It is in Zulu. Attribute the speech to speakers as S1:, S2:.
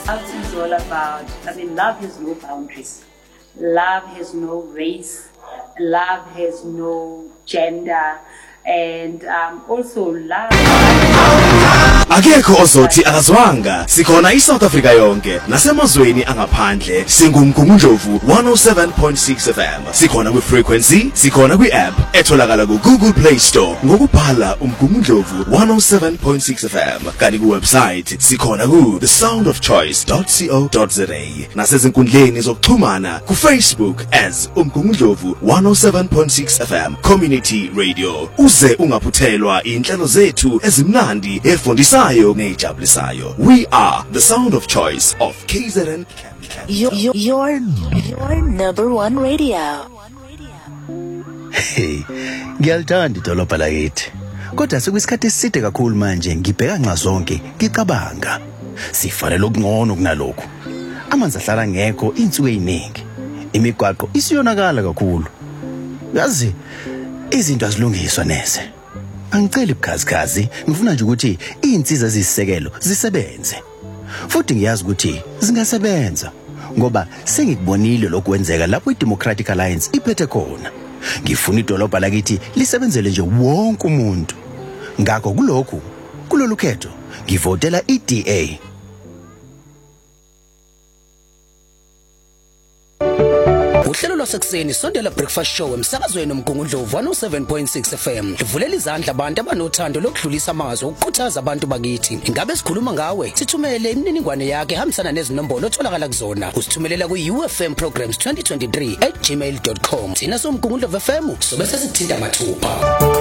S1: Arts is all about, love has no boundaries. Love has no race. Love has no gender. And also love.
S2: Akekho ozothi akazwanga sikhona iSouth Africa yonke nasemazweni angaphandle singumgungundlovu 107.6 FM sikhona kwi-frequency sikhona kwi-app etholakala ku-Google Play Store ngokubhala umgungundlovu 107.6 FM kanti ku-website sikhona ku thesoundofchoice.co.za nasezinkundleni zokuxhumana ku-Facebook as umgungundlovu 107.6 FM Community Radio uze ungaphuthelwa inhlelo zethu ezimnandi efundisayo nejabulisayo. We are the sound of choice of KZN.
S3: Your number one radio.
S4: Hey, ngiyalithanda idolobha lakithi. Kodwa sekuyisikhathi eside kakhulu manje ngibheka nxa zonke ngicabanga. Sifanele okungcono kunalokho. Amanzi ahlala ngekho insuku eziningi. Imigwaqo isiyonakala kakhulu. Yazi izinto azilungiswa neze. Angicela ibukhazikhazi ngifuna nje ukuthi izinsiza zisisekelo zisebenze. Futhi ngiyazi ukuthi zingasebenza ngoba sengikubonile lokwenzeka lapho iDemocratic Alliance iphethe khona. Ngifuna idolobha lakithi lisebenzele nje wonke umuntu. Ngakho kulolu khetho ngivotela iDA.
S5: Uhlelo lwasekuseni sondela breakfast show emsakazweni nomgungundlovu 107.6 FM livulela izandla abantu abanothando lokudlulisa amazwi ukukhuthaza abantu bakithi. Ingabe sikhuluma ngawe sithumele imininingwane yakhe hambisana nezinombolo otholakala kuzona usithumelela ku-ufmprograms2023@gmail.com. Thina somgungundlovu FM sobe sesithinta mathupha.